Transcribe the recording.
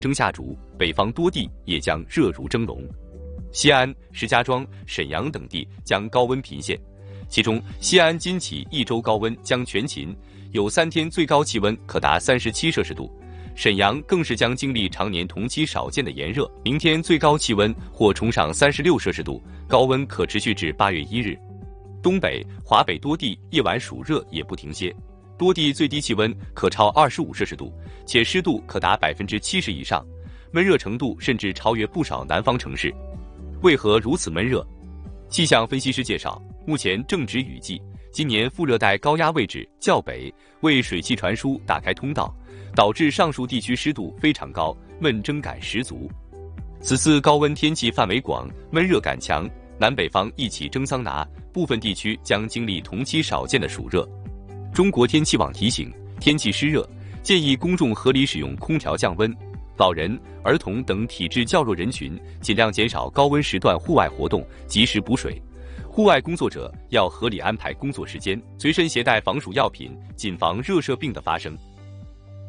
蒸下煮，北方多地也将热如蒸笼。西安、石家庄、沈阳等地将高温频现，其中西安今起一周高温将全勤，有3天最高气温可达37摄氏度。沈阳更是将经历常年同期少见的炎热，明天最高气温或冲上36摄氏度，高温可持续至8月1日。东北、华北多地夜晚暑热也不停歇，多地最低气温可超25摄氏度，且湿度可达70%以上，闷热程度甚至超越不少南方城市。为何如此闷热？气象分析师介绍，目前正值雨季，今年副热带高压位置较北，为水汽传输打开通道，导致上述地区湿度非常高，闷蒸感十足。此次高温天气范围广，闷热感强，南北方一起蒸桑拿，部分地区将经历同期少见的暑热。中国天气网提醒，天气湿热，建议公众合理使用空调降温。老人、儿童等体质较弱人群尽量减少高温时段户外活动，及时补水。户外工作者要合理安排工作时间，随身携带防暑药品，谨防热射病的发生。